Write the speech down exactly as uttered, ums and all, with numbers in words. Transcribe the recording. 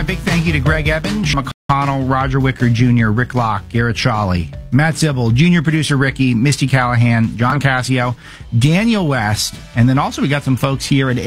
My big thank you to Greg Evans, McConnell, Roger Wicker Junior, Rick Locke, Garrett Shawley, Matt Zibble, Junior Producer Ricky, Misty Callahan, John Cassio, Daniel West, and then also we got some folks here at